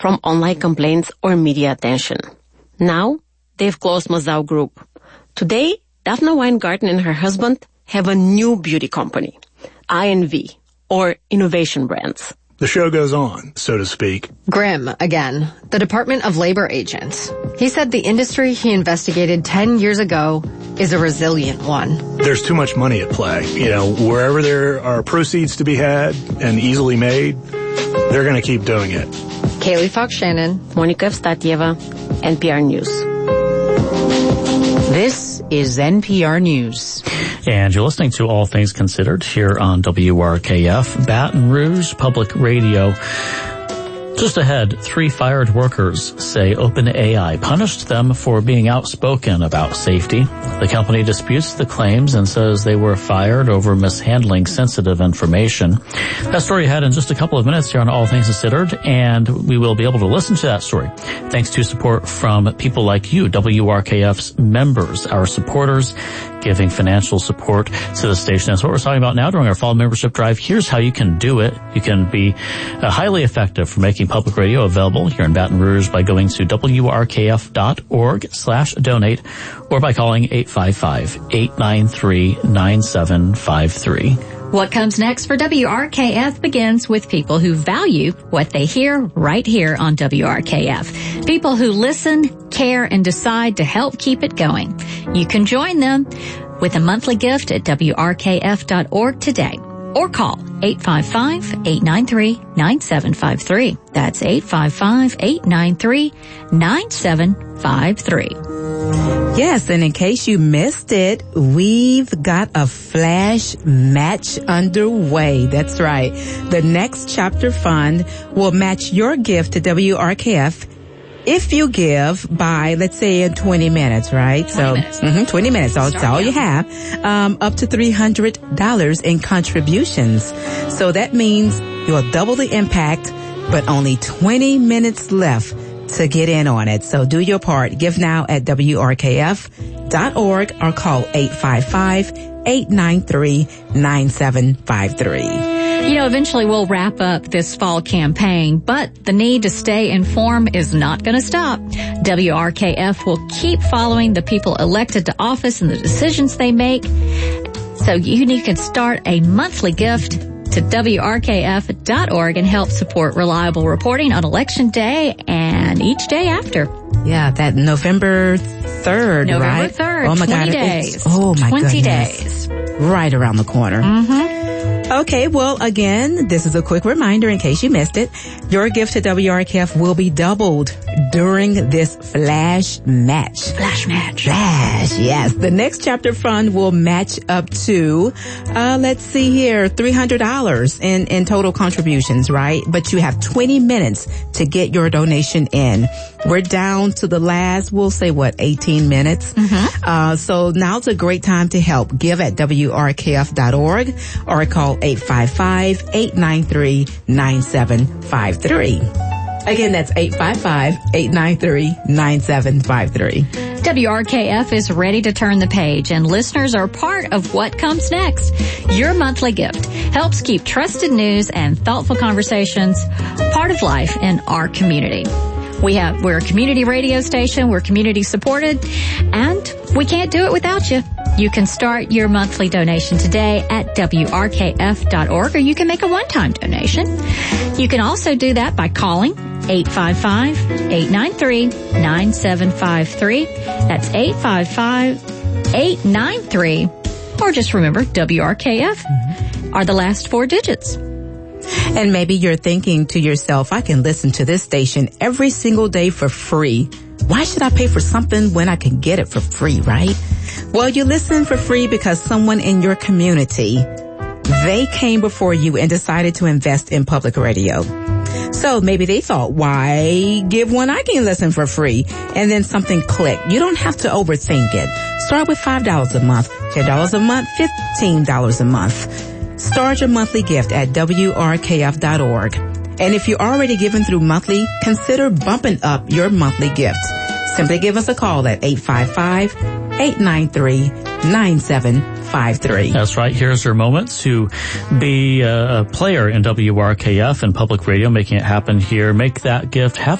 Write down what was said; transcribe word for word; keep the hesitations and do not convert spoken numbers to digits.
from online complaints or media attention. Now, they've closed Mazau Group. Today, Daphne Weingarten and her husband have a new beauty company, I N V, or Innovation Brands. The show goes on, so to speak. Grimm, again, the Department of Labor agent. He said the industry he investigated ten years ago is a resilient one. There's too much money at play. You know, wherever there are proceeds to be had and easily made, they're going to keep doing it. Kaylee Fox-Shannon, Monica Evstatieva, N P R News. This is N P R News. And you're listening to All Things Considered here on W R K F, Baton Rouge Public Radio. Just ahead, three fired workers say OpenAI punished them for being outspoken about safety. The company disputes the claims and says they were fired over mishandling sensitive information. That story ahead in just a couple of minutes here on All Things Considered, and we will be able to listen to that story thanks to support from people like you, W R K F's members, our supporters, giving financial support to the station. That's what we're talking about now during our fall membership drive. Here's how you can do it. You can be uh, highly effective for making public radio available here in Baton Rouge by going to W R K F dot org slash donate or by calling eight five five, eight nine three, nine seven five three. What comes next for W R K F begins with people who value what they hear right here on W R K F. People who listen, care, and decide to help keep it going. You can join them with a monthly gift at W R K F dot org today. Or call eight five five, eight nine three, nine seven five three. That's eight five five, eight nine three, nine seven five three. Yes, and in case you missed it, we've got a flash match underway. That's right. The Next Chapter Fund will match your gift to W R K F if you give by, let's say, in twenty minutes, right? twenty so, minutes. Mm-hmm, twenty minutes. That's Start all now. you have. Um, up to three hundred dollars in contributions. So that means you'll double the impact, but only twenty minutes left to get in on it. So do your part. Give now at W R K F dot org or call eight five five, eight nine three, nine seven five three. You know, eventually we'll wrap up this fall campaign, but the need to stay informed is not going to stop. W R K F will keep following the people elected to office and the decisions they make. So you, you can start a monthly gift to W R K F dot org and help support reliable reporting on Election Day and each day after. Yeah, that November third, November right? third, oh my twenty God, days. It's, oh my twenty goodness. days. Right around the corner. Mm-hmm. Okay, well, again, this is a quick reminder in case you missed it. Your gift to W R K F will be doubled during this flash match. Flash match. Flash, yes. The Next Chapter Fund will match up to, uh, let's see here, three hundred dollars in, in total contributions, right? But you have twenty minutes to get your donation in. We're down to the last, we'll say what, eighteen minutes? Mm-hmm. Uh, so now's a great time to help. Give at W R K F dot org or call eight five five, eight nine three, nine seven five three. Again, that's eight five five, eight nine three, nine seven five three. W R K F is ready to turn the page, and listeners are part of what comes next. Your monthly gift helps keep trusted news and thoughtful conversations part of life in our community. We have, we're a community radio station, we're community supported, and we can't do it without you. You can start your monthly donation today at W R K F dot org, or you can make a one-time donation. You can also do that by calling eight five five, eight nine three, nine seven five three. That's eight five five, eight nine three. Or just remember, W R K F mm-hmm. are the last four digits. And maybe you're thinking to yourself, I can listen to this station every single day for free. Why should I pay for something when I can get it for free, right? Well, you listen for free because someone in your community, they came before you and decided to invest in public radio. So maybe they thought, why give when I can listen for free? And then something clicked. You don't have to overthink it. Start with five dollars a month, ten dollars a month, fifteen dollars a month. Start your monthly gift at W R K F dot org. And if you're already giving through monthly, consider bumping up your monthly gift. Simply give us a call at eight five five, eight nine three, nine seven five three. That's right. Here's your moment to be a player in W R K F and public radio, making it happen here. Make that gift. Have